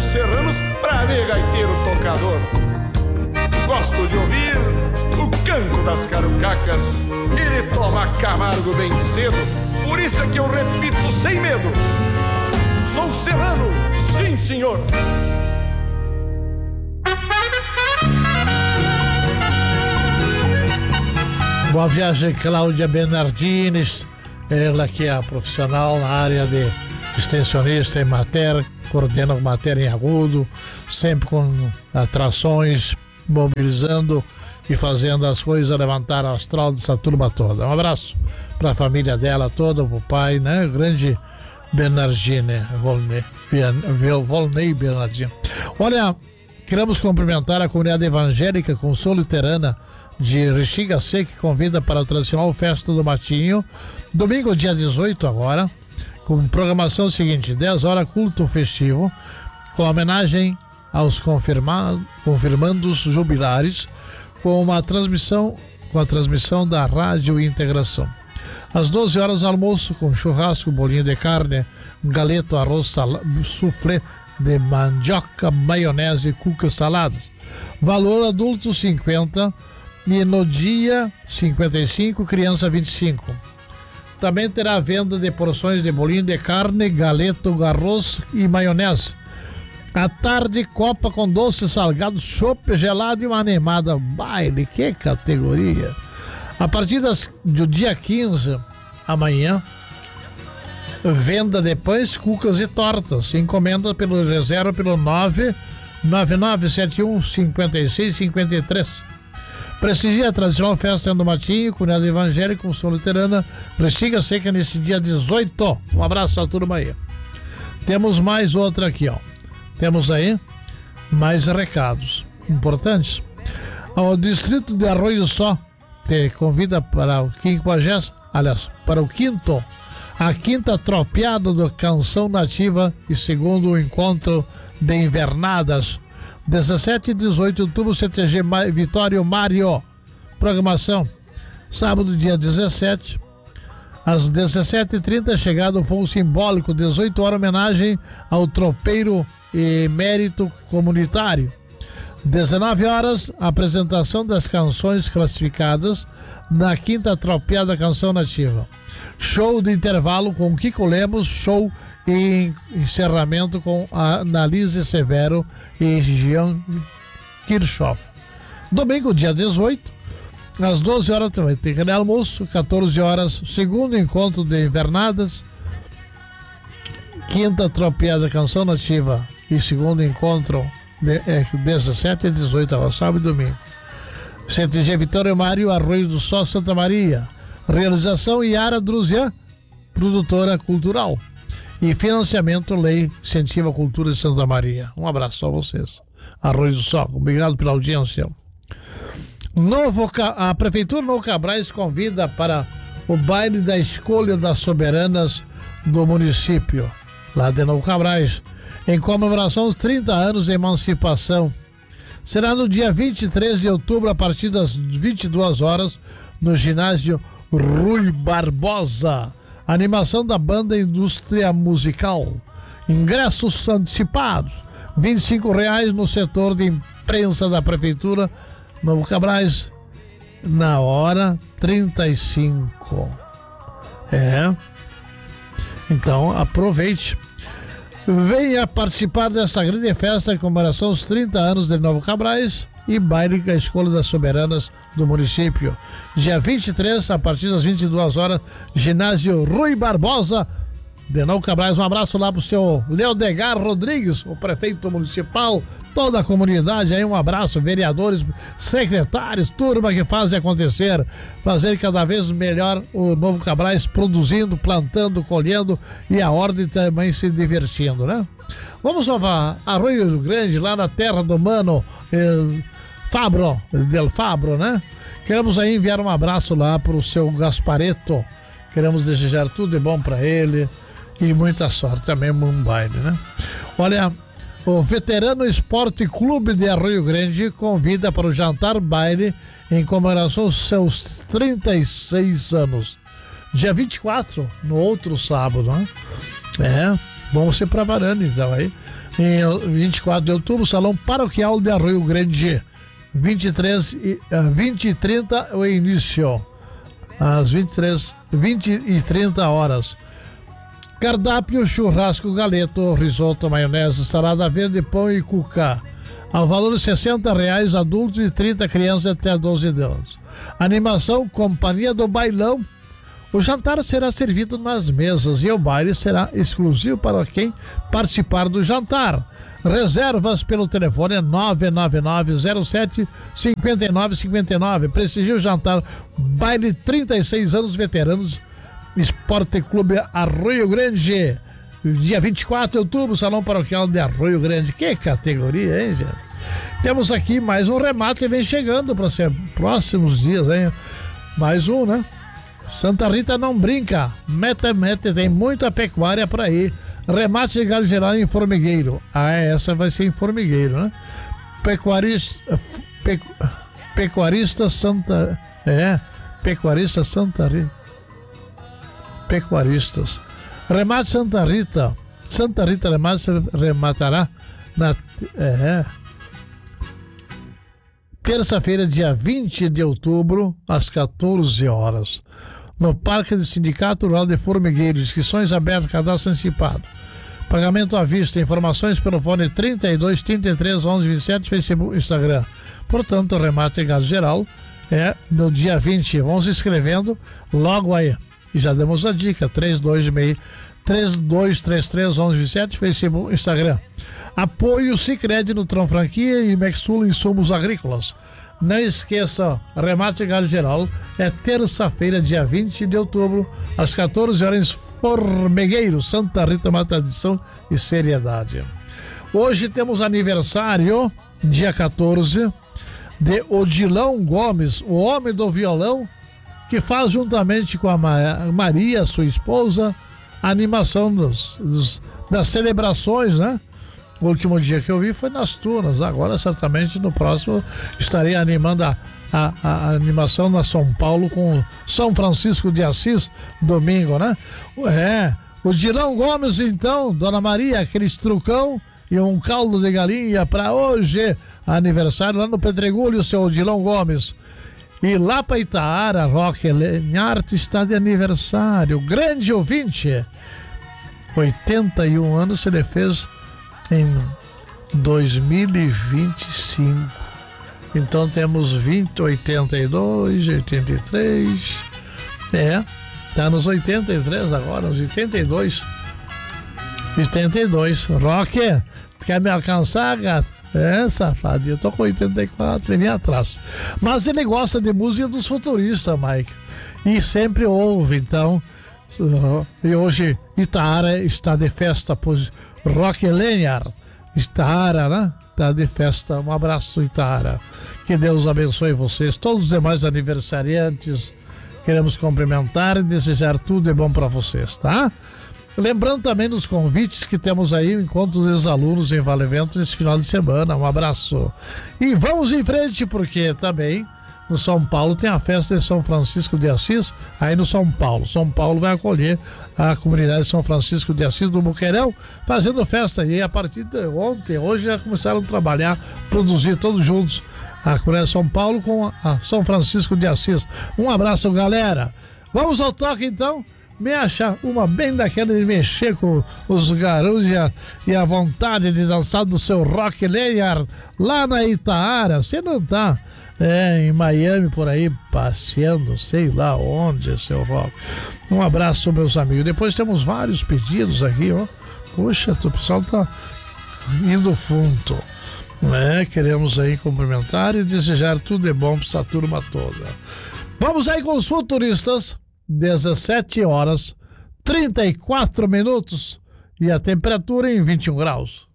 serranos pra ver gaiteiro tocador. Gosto de ouvir o canto das carucacas e de tomar Camargo bem cedo. Por isso é que eu repito sem medo: sou serrano, sim senhor. Boa viagem, Cláudia Bernardines, ela que é a profissional na área de extensionista em matéria, coordena matéria em agudo, sempre com atrações, mobilizando e fazendo as coisas levantar o astral dessa turma toda. Um abraço para a família dela toda, para o pai, né? O grande Bernardine, Volney Bernardine. Olha, queremos cumprimentar a comunidade evangélica consul-luterana de Rixiga-Sé, que convida para a tradicional Festa do Matinho, domingo, dia 18 agora, com programação seguinte: 10 horas, culto festivo, com homenagem aos confirmandos jubilares, com a transmissão da Rádio Integração. Às 12 horas, almoço com churrasco, bolinho de carne, galeto, arroz, soufflé de mandioca, maionese, cuca, saladas. Valor adulto 50 e no dia 55, criança 25. Também terá venda de porções de bolinho de carne, galeto, arroz e maionese. À tarde, copa com doce, salgado, chopp gelado e uma animada. Baile, que categoria! A partir do dia 15, amanhã, venda de pães, cucas e tortas. Encomenda pelo reserva pelo 99971 5653. Prestigia a tradicional Festa do Matinho, comunidade evangélica consul-luterana, Rixiga-Sé, nesse dia 18. Um abraço à turma aí. Temos mais outra aqui, ó. Temos aí mais recados importantes. O distrito de Arroio do Sol te convida para o 50º, aliás, para o quinto, a quinta tropeada da canção nativa e segundo encontro de invernadas, 17 e 18 de outubro, CTG Vitório Mário. Programação: sábado, dia 17, às 17h30, chegada o fogo simbólico, 18 horas, homenagem ao tropeiro e mérito comunitário. 19 horas, apresentação das canções classificadas na quinta tropeada da canção nativa. Show de intervalo com Kiko Lemos, show e encerramento com a Annalise Severo e Jean Kirchhoff. Domingo, dia 18, às 12 horas também tem aquele almoço, 14 horas, segundo encontro de invernadas, quinta tropeada da canção nativa e segundo encontro 17 e 18 horas, sábado e domingo. CTG Vitório Mário, Arroio do Sol, Santa Maria. Realização: Yara Druzian, produtora cultural. E financiamento: Lei Incentiva a Cultura de Santa Maria. Um abraço a vocês. Arroio do Sol, obrigado pela audiência. A Prefeitura Novo Cabrais convida para o baile da escolha das soberanas do município, lá de Novo Cabrais, em comemoração aos 30 anos de emancipação. Será no dia 23 de outubro, a partir das 22 horas, no ginásio Rui Barbosa. Animação da banda Indústria Musical. Ingressos antecipados: R$ 25,00 no setor de imprensa da Prefeitura Novo Cabrais, na hora 35. Então aproveite. Venha participar dessa grande festa em comemoração aos 30 anos de Novo Cabrais e baile da Escola das Soberanas do município. Dia 23, a partir das 22 horas, ginásio Rui Barbosa de Novo Cabrais. Um abraço lá pro seu Leodegar Rodrigues, o prefeito municipal, toda a comunidade aí, um abraço, vereadores, secretários, turma que faz acontecer, fazer cada vez melhor o Novo Cabrais, produzindo, plantando, colhendo e a ordem também se divertindo, né? Vamos para Arroio do Grande, lá na terra do mano Del Fabro, né? Queremos aí enviar um abraço lá pro seu Gaspareto, queremos desejar tudo de bom para ele e muita sorte também no baile, né? Olha, o Veterano Esporte Clube de Arroio Grande convida para o jantar baile em comemoração aos seus 36 anos. Dia 24, no outro sábado, né? Vamos se preparando então aí. Em 24 de outubro, Salão Paroquial de Arroio Grande. 20 e 30 o início. Às 20 e 30 horas. Cardápio, churrasco, galeto, risoto, maionese, salada verde, pão e cuca. Ao valor de R$60 adultos e 30 crianças até 12 anos. Animação, companhia do bailão. O jantar será servido nas mesas e o baile será exclusivo para quem participar do jantar. Reservas pelo telefone 999-07-5959. Prestigie o jantar. Baile 36 anos veteranos. Esporte Clube Arroio Grande. Dia 24 de outubro, Salão Paroquial de Arroio Grande. Que categoria, hein, gente? Temos aqui mais um remate que vem chegando para ser próximos dias, hein? Mais um, né? Santa Rita não brinca. Mete, tem muita pecuária para ir. Remate de gado geral em formigueiro. Essa vai ser em formigueiro, né? Pecuarista Santa Rita. Pecuaristas. Remate Santa Rita. Santa Rita rematará na terça-feira, dia 20 de outubro, às 14 horas. No Parque do Sindicato Rural de Formigueiro. Inscrições abertas, cadastro antecipado. Pagamento à vista. Informações pelo fone 32 33 11 27, Facebook, Instagram. Portanto, o remate gado geral é no dia 20. Vão se inscrevendo logo aí. E já demos a dica: 3233 11 27, Facebook, Instagram. Apoio Sicredi no Tron Franquia e Mexul Insumos Agrícolas. Não esqueça, remate gado geral é terça-feira, dia 20 de outubro, às 14 horas, Formigueiro, Santa Rita, uma tradição e seriedade. Hoje temos aniversário, dia 14, de Odilão Gomes, o homem do violão, que faz juntamente com a Maria, sua esposa, a animação das celebrações, né? O último dia que eu vi foi nas Tunas. Agora, certamente, no próximo estarei animando a animação na São Paulo com São Francisco de Assis, domingo, né? O Dilão Gomes, então, Dona Maria, aquele trucão e um caldo de galinha para hoje, aniversário lá no Pedregulho, seu Dilão Gomes. E lá para Itaara, Roque Lenhart está de aniversário. Grande ouvinte. 81 anos ele fez em 2025. Então temos 20, 82, 83. Tá nos 83 agora, nos 82. 82. Roque, quer me alcançar, gato? Safadinho, eu tô com 84, ele vem atrás. Mas ele gosta de música dos futuristas, Mike. E sempre ouve, então. E hoje Itaara está de festa, pois Roque Lenhart, Itaara, né? Está de festa. Um abraço, Itaara. Que Deus abençoe vocês. Todos os demais aniversariantes, queremos cumprimentar e desejar tudo de bom para vocês, tá? Lembrando também dos convites que temos aí, o encontro dos alunos em Vale Vento nesse final de semana. Um abraço. E vamos em frente, porque também no São Paulo tem a festa de São Francisco de Assis, aí no São Paulo. São Paulo vai acolher a comunidade de São Francisco de Assis do Boqueirão, fazendo festa. E a partir de ontem, hoje já começaram a trabalhar, produzir todos juntos a comunidade de São Paulo com a São Francisco de Assis. Um abraço, galera. Vamos ao toque, então. Me acha uma bem daquela de mexer com os garus e a vontade de dançar do seu Roque Lenhart lá na Itaara. Você não tá em Miami por aí passeando, sei lá onde, seu Roque. Um abraço, meus amigos. Depois temos vários pedidos aqui, ó. Poxa, o pessoal tá indo fundo. Queremos aí cumprimentar e desejar tudo de bom para essa turma toda. Vamos aí com os futuristas. 17 horas 34 minutos e a temperatura em 21 graus.